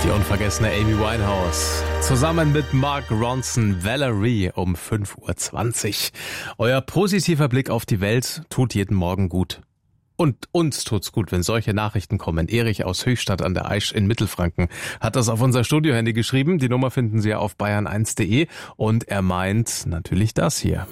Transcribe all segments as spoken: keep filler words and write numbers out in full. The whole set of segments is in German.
Die unvergessene Amy Winehouse. Zusammen mit Mark Ronson, Valerie um fünf Uhr zwanzig. Euer positiver Blick auf die Welt tut jeden Morgen gut. Und uns tut's gut, wenn solche Nachrichten kommen. Erich aus Höchstadt an der Aisch in Mittelfranken hat das auf unser Studiohandy geschrieben. Die Nummer finden Sie ja auf bayern eins punkt de. Und er meint natürlich das hier.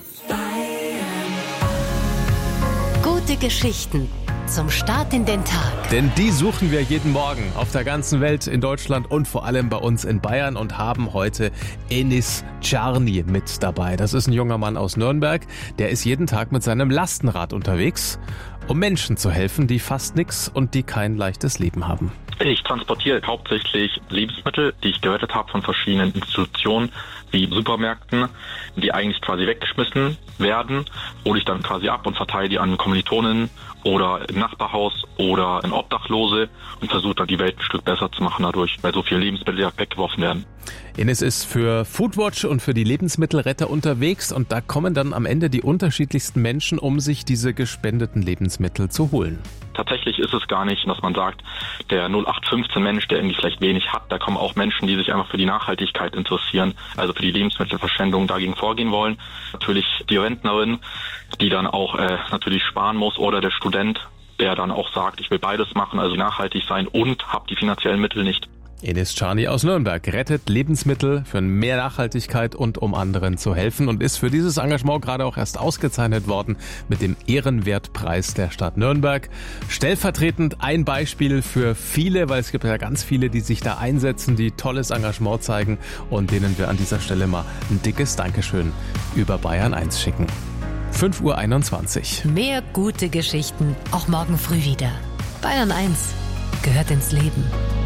Gute Geschichten zum Start in den Tag. Denn die suchen wir jeden Morgen auf der ganzen Welt, in Deutschland und vor allem bei uns in Bayern und haben heute Enis Czarny mit dabei. Das ist ein junger Mann aus Nürnberg, der ist jeden Tag mit seinem Lastenrad unterwegs, um Menschen zu helfen, die fast nichts und die kein leichtes Leben haben. Ich transportiere hauptsächlich Lebensmittel, die ich gerettet habe von verschiedenen Institutionen, wie Supermärkten, die eigentlich quasi weggeschmissen werden, hole ich dann quasi ab und verteile die an Kommilitonen oder im Nachbarhaus oder an Obdachlose und versuche dann die Welt ein Stück besser zu machen dadurch, weil so viele Lebensmittel ja weggeworfen werden. Enis ist für Foodwatch und für die Lebensmittelretter unterwegs und da kommen dann am Ende die unterschiedlichsten Menschen, um sich diese gespendeten Lebensmittel zu holen. Tatsächlich ist es gar nicht, dass man sagt, der null acht fünfzehn Mensch, der irgendwie vielleicht wenig hat, da kommen auch Menschen, die sich einfach für die Nachhaltigkeit interessieren, also für die Lebensmittelverschwendung dagegen vorgehen wollen. Natürlich die Rentnerin, die dann auch äh, natürlich sparen muss, oder der Student, der dann auch sagt, ich will beides machen, also nachhaltig sein und habe die finanziellen Mittel nicht. Enis Czarny aus Nürnberg rettet Lebensmittel für mehr Nachhaltigkeit und um anderen zu helfen und ist für dieses Engagement gerade auch erst ausgezeichnet worden mit dem Ehrenwertpreis der Stadt Nürnberg. Stellvertretend ein Beispiel für viele, weil es gibt ja ganz viele, die sich da einsetzen, die tolles Engagement zeigen und denen wir an dieser Stelle mal ein dickes Dankeschön über Bayern eins schicken. fünf Uhr einundzwanzig. Mehr gute Geschichten auch morgen früh wieder. Bayern eins gehört ins Leben.